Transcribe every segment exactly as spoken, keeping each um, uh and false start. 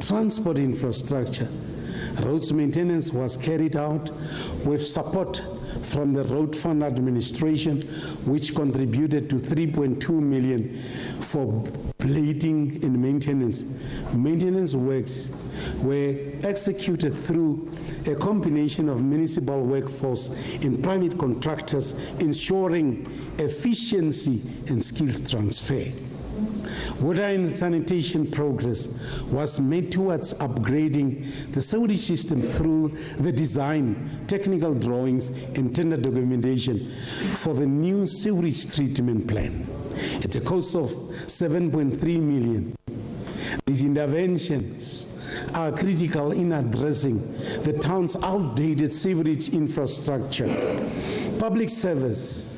transport infrastructure. Roads maintenance was carried out with support from the Road Fund Administration, which contributed to three point two million for blading and maintenance. Maintenance works were executed through a combination of municipal workforce and private contractors, ensuring efficiency and skills transfer. Water and sanitation progress was made towards upgrading the sewage system through the design, technical drawings, and tender documentation for the new sewage treatment plan at a cost of seven point three million. These interventions are critical in addressing the town's outdated sewage infrastructure. Public service.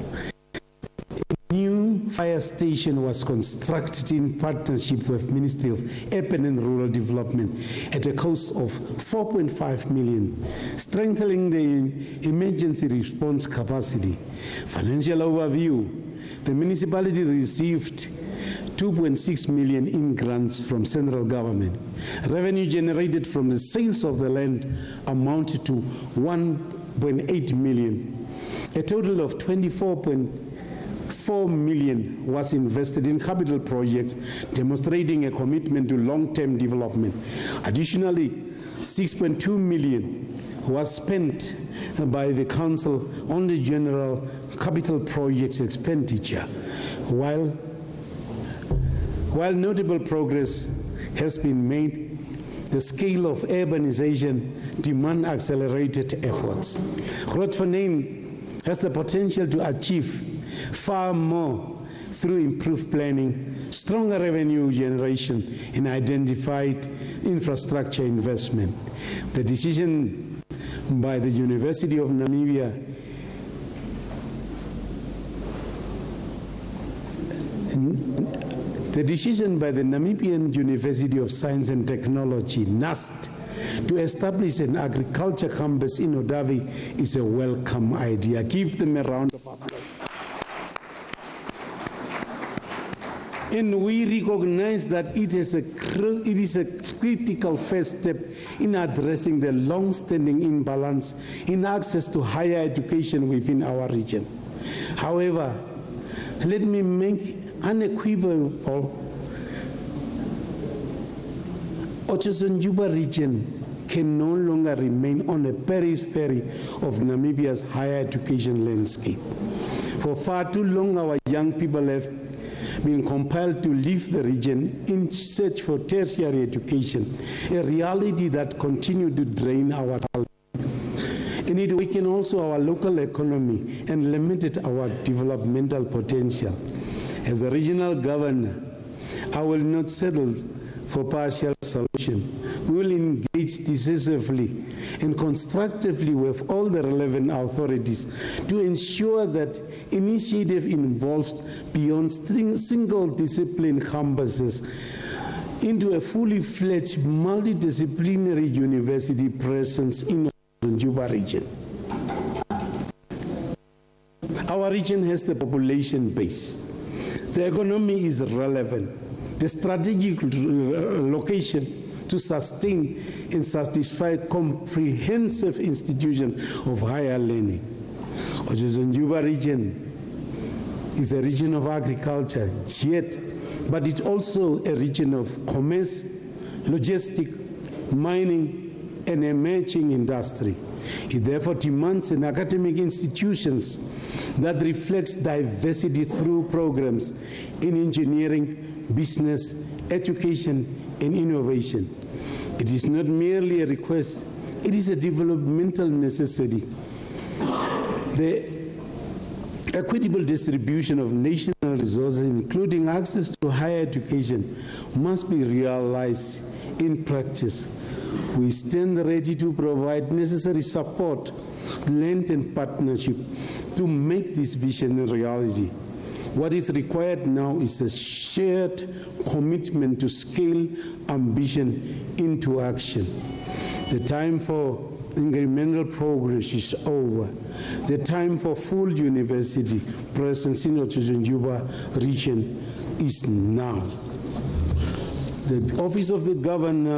A new fire station was constructed in partnership with Ministry of Urban and Rural Development at a cost of four point five million, strengthening the emergency response capacity. Financial overview. The municipality received two point six million in grants from central government. Revenue generated from the sales of the land amounted to one point eight million. A total of twenty-four point four million was invested in capital projects, demonstrating a commitment to long-term development. Additionally, six point two million was spent by the council on the general capital projects expenditure. While, while notable progress has been made, the scale of urbanization demand accelerated efforts. Grootfontein has the potential to achieve far more through improved planning, stronger revenue generation, and identified infrastructure investment. The decision by the University of Namibia The decision by the Namibian University of Science and Technology, NUST, to establish an agriculture campus in Odavi is a welcome idea. Give them a round of applause. And we recognize that it is, a, it is a critical first step in addressing the long-standing imbalance in access to higher education within our region. However, let me make unequivocal, Otjozondjuba region can no longer remain on the periphery of Namibia's higher education landscape. For far too long, our young people have been compelled to leave the region in search for tertiary education, a reality that continues to drain our talent. And it weakened also our local economy and limited our developmental potential. As the regional governor, I will not settle for partial solution. We will engage decisively and constructively with all the relevant authorities to ensure that initiative involves beyond single discipline campuses into a fully fledged multidisciplinary university presence in the Juba region. Our region has the population base. The economy is relevant. The strategic location to sustain and satisfy comprehensive institutions of higher learning. Otjozondjuba region is a region of agriculture, yet, but it's also a region of commerce, logistics, mining, and emerging industry. It therefore demands an academic institutions that reflects diversity through programs in engineering, business, education, and innovation. It is not merely a request, it is a developmental necessity. The equitable distribution of national resources, including access to higher education, must be realized in practice. We stand ready to provide necessary support, lend, and partnership to make this vision a reality. What is required now is a shared commitment to scale ambition into action. The time for incremental progress is over. The time for full university presence in Otjozondjuba region is now. The Office of the Governor